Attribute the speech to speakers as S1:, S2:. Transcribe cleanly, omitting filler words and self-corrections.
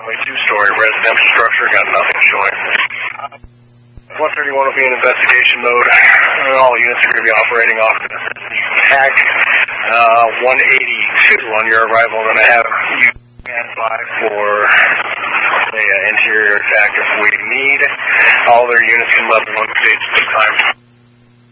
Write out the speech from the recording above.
S1: predominantly two-story residential structure, got nothing showing. 131 will be in investigation mode. All units are going to be operating off of the TAC 182 on your arrival. We're going to have you stand by for the interior attack if we need. All their units can level 1 stage at a time.